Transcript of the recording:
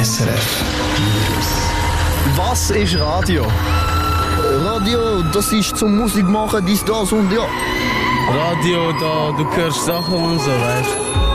SRF News. Was ist Radio? Radio, das ist zum Musik machen, dies, das und ja. Radio, da du hörst Sachen und so, weißt du.